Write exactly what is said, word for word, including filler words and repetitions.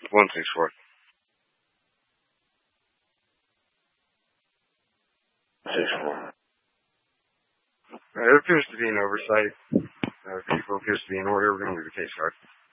One six four. Six four. There appears to be an oversight. Uh, people appears to be in order. We're going to do the case card.